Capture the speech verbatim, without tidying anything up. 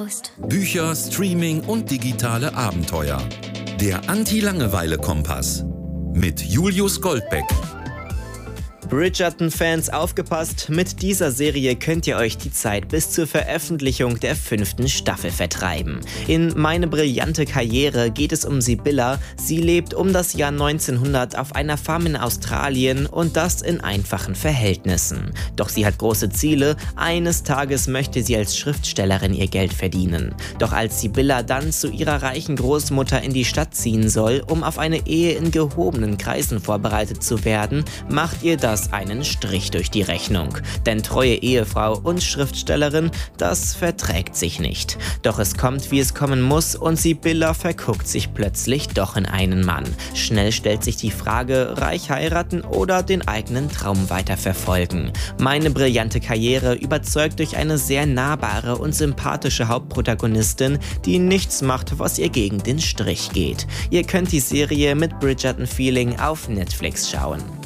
Bücher, Streaming und digitale Abenteuer. Der Anti-Langeweile-Kompass mit Julius Goldbeck. Bridgerton-Fans, aufgepasst! Mit dieser Serie könnt ihr euch die Zeit bis zur Veröffentlichung der fünften Staffel vertreiben. In Meine brillante Karriere geht es um Sibylla. Sie lebt um das Jahr neunzehnhundert auf einer Farm in Australien und das in einfachen Verhältnissen. Doch sie hat große Ziele. Eines Tages möchte sie als Schriftstellerin ihr Geld verdienen. Doch als Sibylla dann zu ihrer reichen Großmutter in die Stadt ziehen soll, um auf eine Ehe in gehobenen Kreisen vorbereitet zu werden, macht ihr das einen Strich durch die Rechnung. Denn treue Ehefrau und Schriftstellerin, das verträgt sich nicht. Doch es kommt, wie es kommen muss, und Sibylla verguckt sich plötzlich doch in einen Mann. Schnell stellt sich die Frage, reich heiraten oder den eigenen Traum weiterverfolgen. Meine brillante Karriere überzeugt durch eine sehr nahbare und sympathische Hauptprotagonistin, die nichts macht, was ihr gegen den Strich geht. Ihr könnt die Serie mit Bridgerton-Feeling auf Netflix schauen.